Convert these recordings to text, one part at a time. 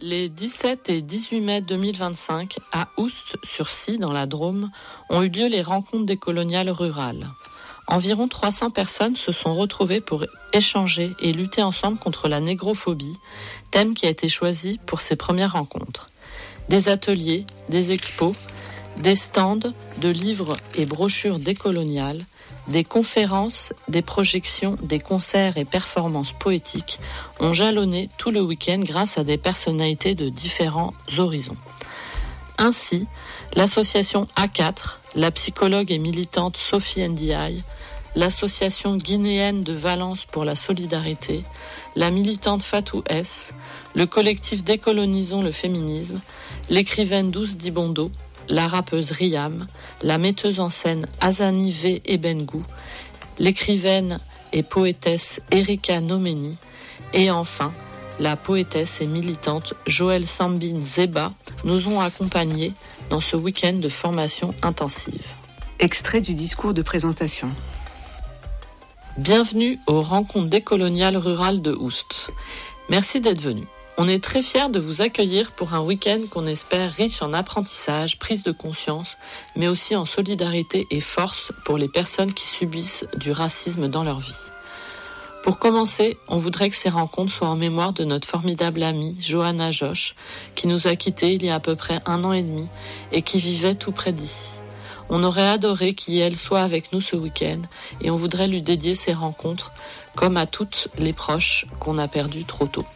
Les 17 et 18 mai 2025, à Oust-sur-Scie, dans la Drôme, ont eu lieu les rencontres décoloniales rurales. Environ 300 personnes se sont retrouvées pour échanger et lutter ensemble contre la négrophobie, thème qui a été choisi pour ces premières rencontres. Des ateliers, des expos, des stands de livres et brochures décoloniales, des conférences, des projections, des concerts et performances poétiques ont jalonné tout le week-end grâce à des personnalités de différents horizons. Ainsi, l'association A4, la psychologue et militante Sophie Ndiaye, l'association guinéenne de Valence pour la solidarité, la militante Fatou S, le collectif Décolonisons le féminisme, l'écrivaine Douce Dibondo, la rappeuse Riam, la metteuse en scène Azani V. Ebengou, l'écrivaine et poétesse Erika Nomeni, et enfin, la poétesse et militante Joëlle Sambine Zeba nous ont accompagnés dans ce week-end de formation intensive. Extrait du discours de présentation. Bienvenue aux rencontres décoloniales rurales de Oust. Merci d'être venus. On est très fiers de vous accueillir pour un week-end qu'on espère riche en apprentissage, prise de conscience, mais aussi en solidarité et force pour les personnes qui subissent du racisme dans leur vie. Pour commencer, on voudrait que ces rencontres soient en mémoire de notre formidable amie, Johanna Josh, qui nous a quittés il y a à peu près 1 an et demi et qui vivait tout près d'ici. On aurait adoré qu'elle soit avec nous ce week-end et on voudrait lui dédier ces rencontres, comme à toutes les proches qu'on a perdues trop tôt.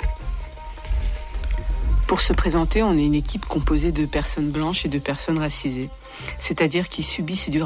Pour se présenter, on est une équipe composée de personnes blanches et de personnes racisées, c'est-à-dire qui subissent du